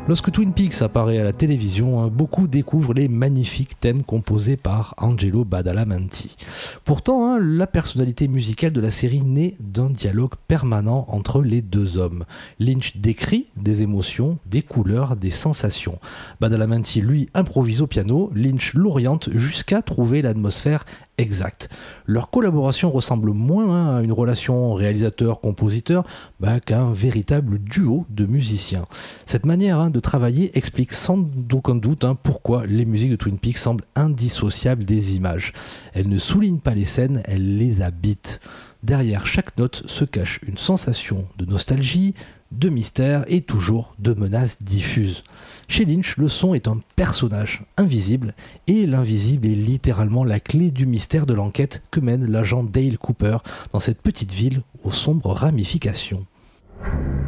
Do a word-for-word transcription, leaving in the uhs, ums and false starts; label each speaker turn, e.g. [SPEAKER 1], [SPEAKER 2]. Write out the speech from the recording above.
[SPEAKER 1] Lorsque Twin Peaks apparaît à la télévision, beaucoup découvrent les magnifiques thèmes composés par Angelo Badalamenti. Pourtant, la personnalité musicale de la série naît d'un dialogue permanent entre les deux hommes. Lynch décrit des émotions, des couleurs, des sensations. Badalamenti, lui, improvise au piano, Lynch l'oriente jusqu'à trouver l'atmosphère exacte. Leur collaboration ressemble moins à une relation réalisateur-compositeur bah, qu'à un véritable duo de musiciens. Cette manière hein, de travailler explique sans aucun doute hein, pourquoi les musiques de Twin Peaks semblent indissociables des images. Elles ne soulignent pas les scènes, elles les habitent. Derrière chaque note se cache une sensation de nostalgie, de mystère et toujours de menaces diffuses. Chez Lynch, le son est un personnage invisible et l'invisible est littéralement la clé du mystère de l'enquête que mène l'agent Dale Cooper dans cette petite ville aux sombres ramifications.